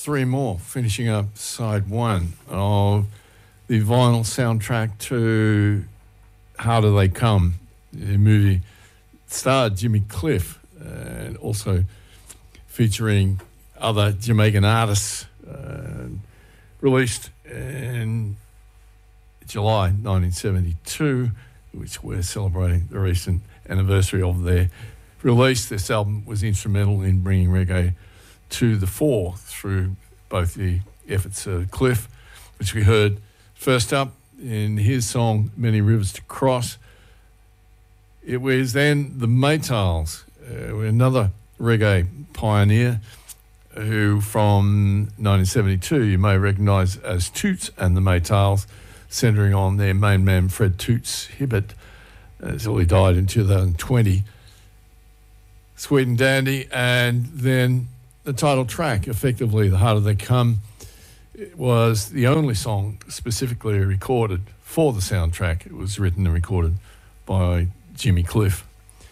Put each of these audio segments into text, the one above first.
three more, finishing up side one of the vinyl soundtrack to How Do They Come, the movie starred Jimmy Cliff and also featuring other Jamaican artists, released in July 1972, which we're celebrating the recent anniversary of their release. This album was instrumental in bringing reggae to the fore through both the efforts of Cliff, which we heard first up in his song Many Rivers to Cross. It was then the Maytals, another reggae pioneer who from 1972 you may recognise as Toots and the Maytals, centering on their main man Fred Toots Hibbert, until he died in 2020. Sweet and Dandy, and then the title track, effectively The Harder They Come. It was the only song specifically recorded for the soundtrack. It was written and recorded by Jimmy Cliff.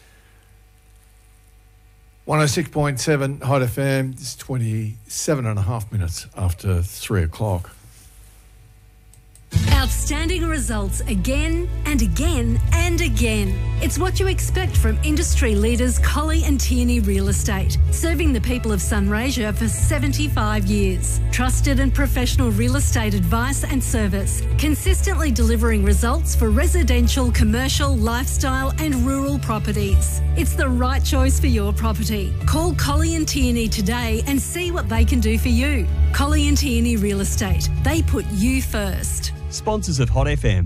106.7 Hot FM, it's 27 and a half minutes after 3 o'clock. Outstanding results again and again and again. It's what you expect from industry leaders Colley and Tierney Real Estate, serving the people of Sunraysia for 75 years. Trusted and professional real estate advice and service, consistently delivering results for residential, commercial, lifestyle and rural properties. It's the right choice for your property. Call Colley and Tierney today and see what they can do for you. Colley and Tierney Real Estate. They put you first. Sponsors of Hot FM.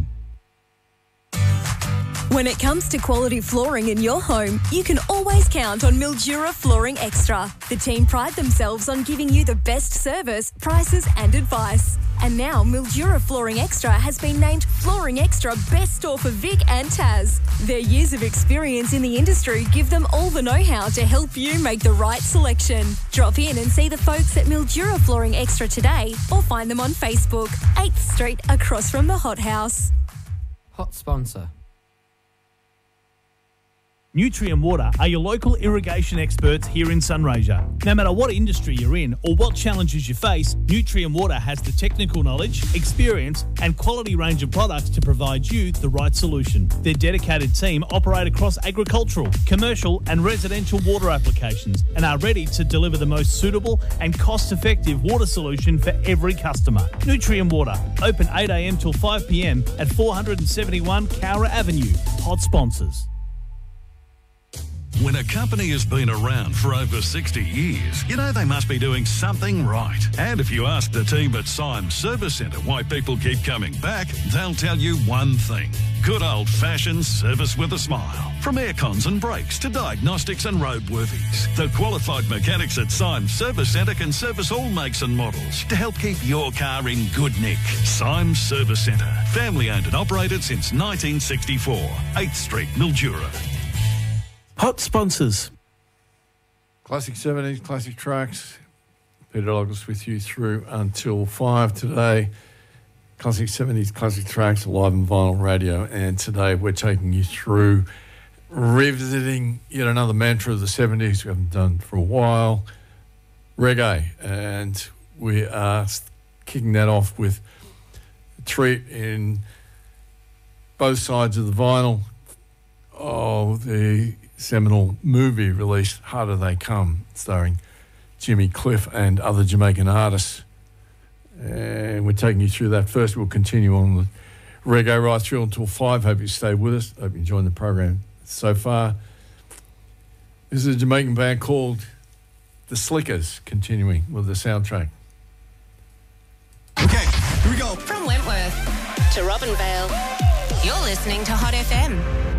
When it comes to quality flooring in your home, you can always count on Mildura Flooring Extra. The team pride themselves on giving you the best service, prices and advice. And now Mildura Flooring Extra has been named Flooring Extra Best Store for Vic and Taz. Their years of experience in the industry give them all the know-how to help you make the right selection. Drop in and see the folks at Mildura Flooring Extra today or find them on Facebook, 8th Street across from the Hot House. Hot sponsor. Nutrien Water are your local irrigation experts here in Sunraysia. No matter what industry you're in or what challenges you face, Nutrien Water has the technical knowledge, experience and quality range of products to provide you the right solution. Their dedicated team operate across agricultural, commercial and residential water applications and are ready to deliver the most suitable and cost-effective water solution for every customer. Nutrien Water, open 8 a.m. till 5 p.m. at 471 Cowra Avenue. Hot sponsors. When a company has been around for over 60 years, you know they must be doing something right. And if you ask the team at Symes Service Centre why people keep coming back, they'll tell you one thing. Good old-fashioned service with a smile. From aircons and brakes to diagnostics and roadworthies, the qualified mechanics at Symes Service Centre can service all makes and models to help keep your car in good nick. Symes Service Centre, family-owned and operated since 1964. 8th Street, Mildura. Hot sponsors. Classic 70s, classic tracks. Peter Douglas with you through until 5 today. Classic 70s, classic tracks, live and vinyl radio. And today we're taking you through revisiting yet another mantra of the 70s we haven't done for a while, reggae. And we are kicking that off with a treat in both sides of the vinyl of the seminal movie released, How Do They Come, starring Jimmy Cliff and other Jamaican artists. And we're taking you through that. First, we'll continue on with reggae right through until 5. Hope you stay with us. Hope you enjoyed the program so far. This is a Jamaican band called The Slickers, continuing with the soundtrack. Okay, here we go. From Wentworth to Robinvale, you're listening to Hot FM.